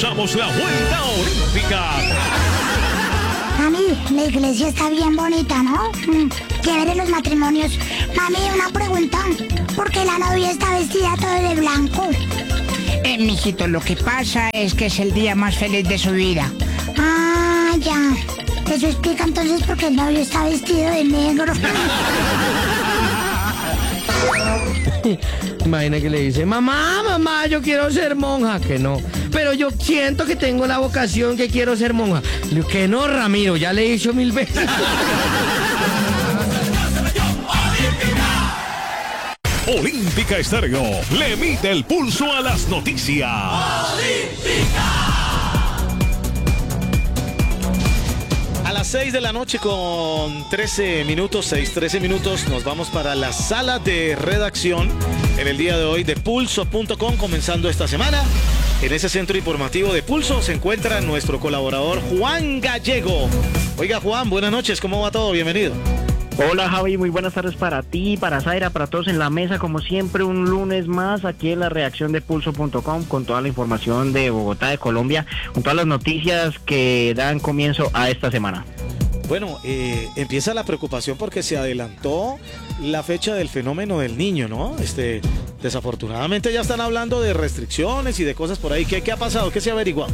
Damos la vuelta olímpica. Mami, la iglesia está bien bonita, ¿no? Chévere los matrimonios. Mami, una pregunta. ¿Por qué la novia está vestida todo de blanco? Mijito, lo que pasa es que es el día más feliz de su vida. Ah, ya. Eso explica entonces por qué el novio está vestido de negro. Imagina que le dice, mamá, yo quiero ser monja. Que no, pero yo siento que tengo la vocación que quiero ser monja. Le digo, que no, Ramiro, ya le he dicho 1000 veces. Olímpica Estéreo le mide el pulso a las noticias. A las 6 de la noche con 13 minutos, 6:13 minutos, nos vamos para la sala de redacción en el día de hoy de Pulso.com, comenzando esta semana. En ese centro informativo de Pulso se encuentra nuestro colaborador Juan Gallego. Oiga, Juan, buenas noches, ¿cómo va todo? Bienvenido. Hola Javi, muy buenas tardes para ti, para Zaira, para todos en la mesa, como siempre un lunes más aquí en la redacción de Pulso.com con toda la información de Bogotá, de Colombia, con todas las noticias que dan comienzo a esta semana. Bueno, empieza la preocupación porque se adelantó la fecha del fenómeno del niño, ¿no? Desafortunadamente ya están hablando de restricciones y de cosas por ahí. ¿Qué ha pasado? ¿Qué se ha averiguado?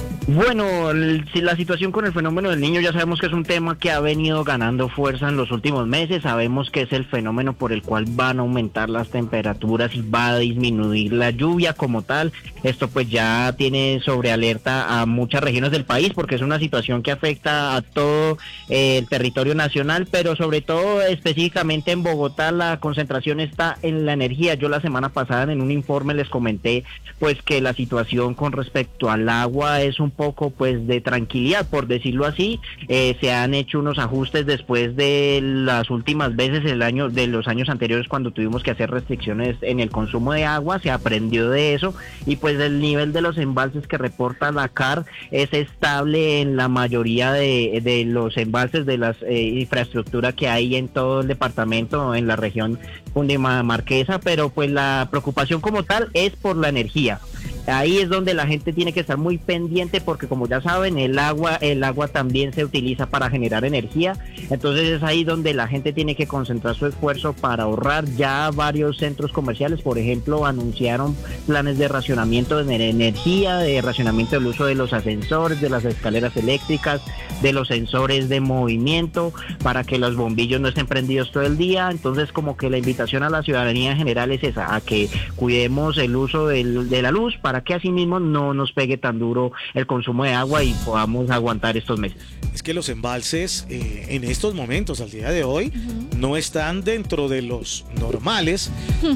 Bueno, la situación con el fenómeno del niño ya sabemos que es un tema que ha venido ganando fuerza en los últimos meses. Sabemos que es el fenómeno por el cual van a aumentar las temperaturas y va a disminuir la lluvia como tal. Esto pues ya tiene sobre alerta a muchas regiones del país porque es una situación que afecta a todo el territorio nacional, pero sobre todo específicamente en Bogotá la concentración está en la energía. Yo la semana pasada en un informe les comenté pues que la situación con respecto al agua es un poco pues de tranquilidad, por decirlo así. Se han hecho unos ajustes después de las últimas veces de los años anteriores cuando tuvimos que hacer restricciones en el consumo de agua. Se aprendió de eso y pues el nivel de los embalses que reporta la CAR es estable en la mayoría de los embalses de las infraestructura que hay en todo el departamento, en la región cundiboyacense, pero pues la preocupación como tal es por la energía. Ahí es donde la gente tiene que estar muy pendiente porque como ya saben el agua también se utiliza para generar energía, entonces es ahí donde la gente tiene que concentrar su esfuerzo para ahorrar. Ya varios centros comerciales, por ejemplo, anunciaron planes de racionamiento de energía, de racionamiento del uso de los ascensores, de las escaleras eléctricas, de los sensores de movimiento, para que los bombillos no estén prendidos todo el día. Entonces como que la invitación a la ciudadanía en general es esa, a que cuidemos el uso de la luz para que así mismo no nos pegue tan duro el consumo de agua y podamos aguantar estos meses. Es que los embalses en estos momentos, al día de hoy, no están dentro de los normales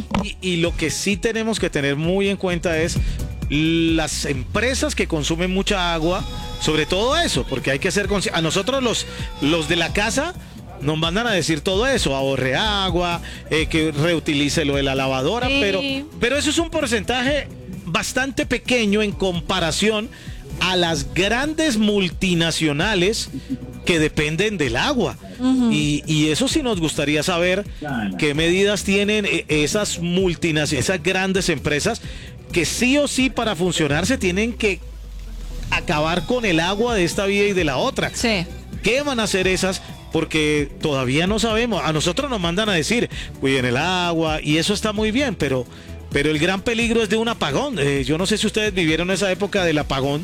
y lo que sí tenemos que tener muy en cuenta es las empresas que consumen mucha agua, sobre todo eso, porque hay que ser conscientes. A nosotros los de la casa nos mandan a decir todo eso, ahorre agua, que reutilice lo de la lavadora, sí. pero eso es un porcentaje bastante pequeño en comparación a las grandes multinacionales que dependen del agua. Y eso sí nos gustaría saber qué medidas tienen esas multinacionales, esas grandes empresas que sí o sí para funcionar se tienen que acabar con el agua de esta vía y de la otra. Sí. ¿Qué van a hacer esas? Porque todavía no sabemos. A nosotros nos mandan a decir, cuiden el agua y eso está muy bien, pero el gran peligro es de un apagón. Yo no sé si ustedes vivieron esa época del apagón,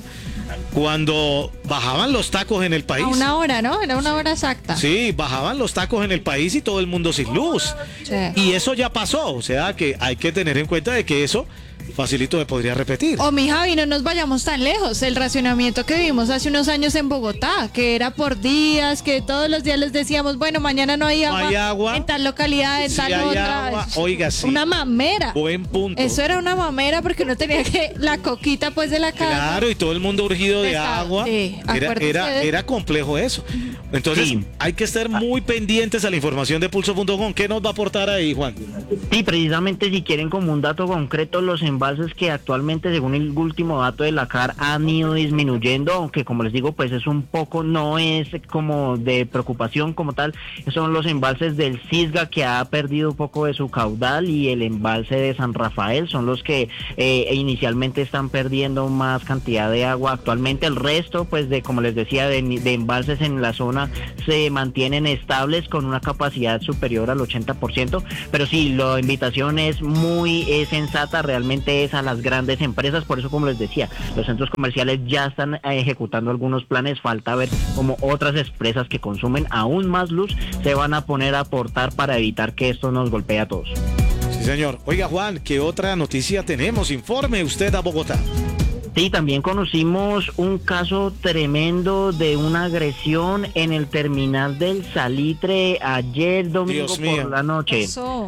cuando bajaban los tacos en el país. A una hora, ¿no? Era una hora exacta. Sí, bajaban los tacos en el país y todo el mundo sin luz. Sí. Y eso ya pasó, o sea que hay que tener en cuenta de que eso facilito me podría repetir. Mi Javi, no nos vayamos tan lejos. El racionamiento que vimos hace unos años en Bogotá, que era por días, que todos los días les decíamos, bueno, mañana no hay agua en tal localidad, en tal otra. Agua. Oiga, sí. Una mamera. Buen punto. Eso era una mamera porque uno tenía que la coquita pues de la casa. Claro, y todo el mundo urgido de agua. Sí, era complejo eso. Entonces, Sí. hay que estar muy pendientes a la información de pulso.com. ¿Qué nos va a aportar ahí, Juan? Sí, precisamente si quieren como un dato concreto, los embalses que actualmente, según el último dato de la CAR, han ido disminuyendo, aunque como les digo, pues es un poco, no es como de preocupación como tal, son los embalses del Cisga, que ha perdido un poco de su caudal, y el embalse de San Rafael son los que inicialmente están perdiendo más cantidad de agua. Actualmente el resto, pues de, como les decía, de embalses en la zona se mantienen estables con una capacidad superior al 80%, pero sí, la invitación es muy sensata, realmente es a las grandes empresas. Por eso, como les decía, los centros comerciales ya están ejecutando algunos planes, falta ver cómo otras empresas que consumen aún más luz se van a poner a aportar para evitar que esto nos golpee a todos. Sí, señor. Oiga, Juan, ¿qué otra noticia tenemos? Informe usted a Bogotá. Sí, también conocimos un caso tremendo de una agresión en el terminal del Salitre ayer domingo Dios mío. por la noche. Pasó.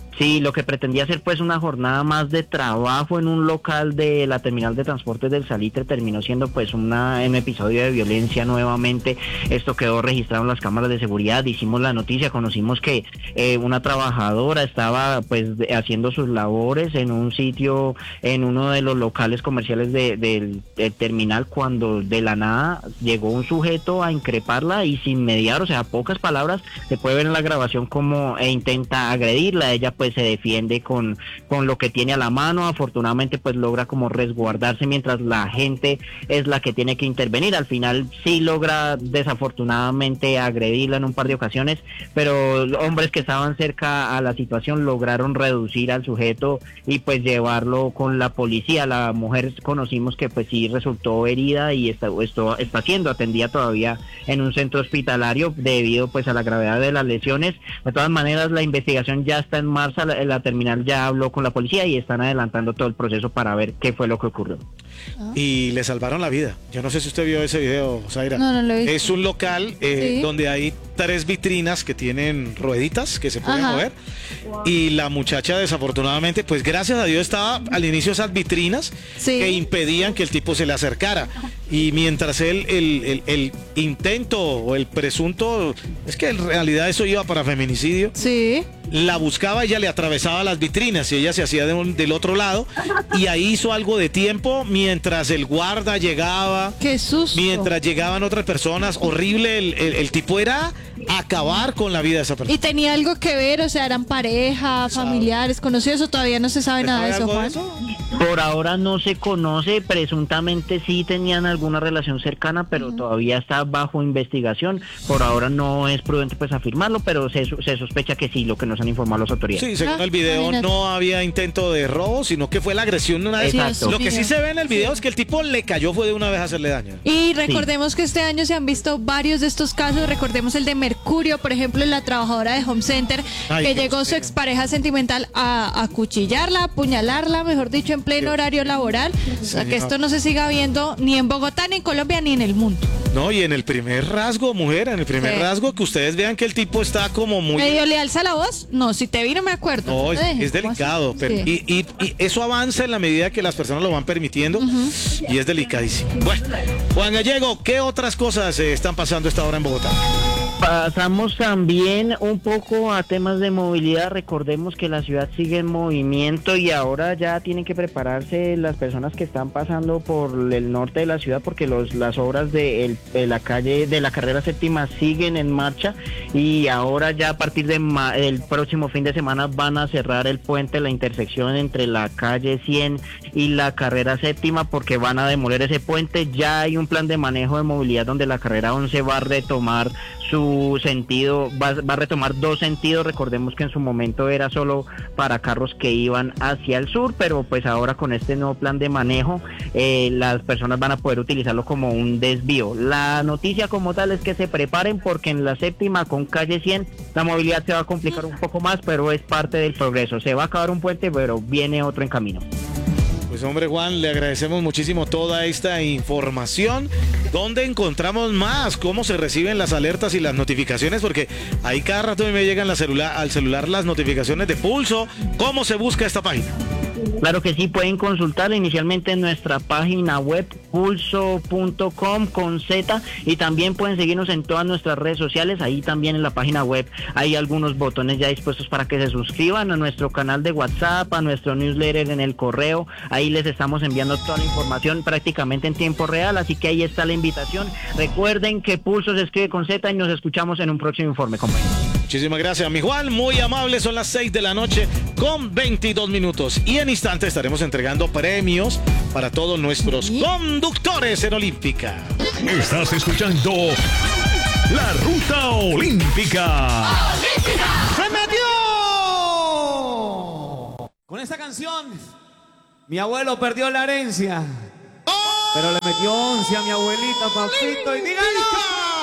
Lo que pretendía ser pues una jornada más de trabajo en un local de la terminal de transportes del Salitre terminó siendo pues un episodio de violencia nuevamente. Esto quedó registrado en las cámaras de seguridad. Hicimos la noticia, conocimos que una trabajadora estaba pues haciendo sus labores en un sitio, en uno de los locales comerciales del terminal, cuando de la nada llegó un sujeto a increparla y sin mediar, o sea, pocas palabras, se puede ver en la grabación cómo intenta agredirla. Ella pues se defiende con lo que tiene a la mano. Afortunadamente pues logra como resguardarse, mientras la gente es la que tiene que intervenir. Al final sí logra desafortunadamente agredirla en un par de ocasiones, pero hombres que estaban cerca a la situación lograron reducir al sujeto y pues llevarlo con la policía. La mujer conocimos que pues sí resultó herida y está siendo atendida todavía en un centro hospitalario debido pues a la gravedad de las lesiones. De todas maneras, la investigación ya está en marcha. La terminal ya habló con la policía y están adelantando todo el proceso para ver qué fue lo que ocurrió. Y le salvaron la vida. Yo no sé si usted vio ese video, Zaira. No lo he visto. Es un local Sí. donde hay 3 vitrinas que tienen rueditas que se pueden Ajá. mover. Y la muchacha, desafortunadamente, pues gracias a Dios estaba al inicio esas vitrinas Sí. que impedían que el tipo se le acercara. Y mientras el intento o el presunto, es que en realidad eso iba para feminicidio, Sí. la buscaba, ella le atravesaba las vitrinas y ella se hacía del otro lado, y ahí hizo algo de tiempo mientras el guarda llegaba, Qué susto. mientras llegaban otras personas. Horrible, el tipo era acabar con la vida de esa persona. Y tenía algo que ver, o sea, eran pareja, familiares, conocidos, o todavía no se sabe nada de ¿Sabe eso, algo de Juan. eso? Por ahora no se conoce, presuntamente sí tenían alguna relación cercana, pero todavía está bajo investigación. Por ahora no es prudente pues afirmarlo, pero se sospecha que sí, lo que nos han informado las autoridades. Sí, según el video imagínate. no había intento de robo, sino que fue la agresión una vez. Exacto. Lo que sí se ve en el video es que el tipo le cayó fue de una vez a hacerle daño. Y recordemos que este año se han visto varios de estos casos. Recordemos el de Mercurio, por ejemplo, la trabajadora de Home Center, Ay, que Dios llegó su mío. expareja sentimental a acuchillarla, a apuñalarla, mejor dicho, en pleno horario laboral. O sea, que Señor. esto no se siga viendo ni en Bogotá, ni en Colombia, ni en el mundo. No, y en el primer rasgo, mujer, en el primer Sí. rasgo, que ustedes vean que el tipo está como muy... ¿Medio le alza la voz? No, si te vi no me acuerdo. No, es ¿Cómo delicado, así? pero, Sí. y eso avanza en la medida que las personas lo van permitiendo, y es delicadísimo. Bueno, Juan Gallego, ¿qué otras cosas están pasando esta hora en Bogotá? Pasamos también un poco a temas de movilidad. Recordemos que la ciudad sigue en movimiento y ahora ya tienen que prepararse las personas que están pasando por el norte de la ciudad, porque las obras de la calle de la carrera séptima siguen en marcha, y ahora ya a partir del próximo fin de semana van a cerrar el puente, la intersección entre la calle 100 y la carrera séptima, porque van a demoler ese puente. Ya hay un plan de manejo de movilidad donde la carrera 11 va a retomar su sentido, va a retomar 2 sentidos. Recordemos que en su momento era solo para carros que iban hacia el sur, pero pues ahora con este nuevo plan de manejo las personas van a poder utilizarlo como un desvío. La noticia como tal es que se preparen, porque en la séptima con calle 100 la movilidad se va a complicar un poco más, pero es parte del progreso. Se va a acabar un puente, pero viene otro en camino. Pues hombre, Juan, le agradecemos muchísimo toda esta información. ¿Dónde encontramos más? ¿Cómo se reciben las alertas y las notificaciones? Porque ahí cada rato me llegan al celular las notificaciones de Pulso. ¿Cómo se busca esta página? Claro que sí, pueden consultar inicialmente en nuestra página web pulso.com con Z, y también pueden seguirnos en todas nuestras redes sociales. Ahí también en la página web hay algunos botones ya dispuestos para que se suscriban a nuestro canal de WhatsApp, a nuestro newsletter en el correo. Ahí les estamos enviando toda la información prácticamente en tiempo real, así que ahí está la invitación. Recuerden que Pulso se escribe con Z y nos escuchamos en un próximo informe, compañeros. Muchísimas gracias, mi Juan. Muy amable. Son las 6 de la noche con 22 minutos. Y en instante estaremos entregando premios para todos nuestros conductores en Olímpica. Estás escuchando La Ruta Olímpica. ¡Se metió! Con esta canción, mi abuelo perdió la herencia, pero le metió 11 a mi abuelita, papito, y díganlo.